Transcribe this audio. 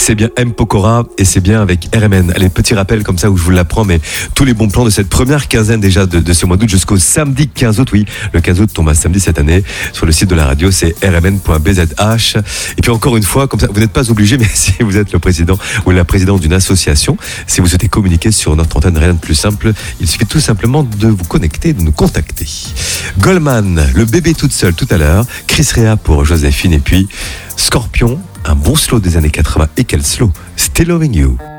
C'est bien M. Pokora et c'est bien avec RMN. Allez, petit rappel comme ça où je vous l'apprends, mais tous les bons plans de cette première quinzaine déjà de ce mois d'août jusqu'au samedi 15 août. Oui, le 15 août tombe un samedi cette année. Sur le site de la radio, c'est rmn.bzh. Et puis encore une fois, comme ça, vous n'êtes pas obligé, mais si vous êtes le président ou la présidente d'une association, si vous souhaitez communiquer sur notre antenne, rien de plus simple, il suffit tout simplement de vous connecter, de nous contacter. Goldman, le bébé toute seule tout à l'heure, Chris Rea pour Joséphine et puis Scorpion, un bon slow des années 80 et quel slow, Still Loving You.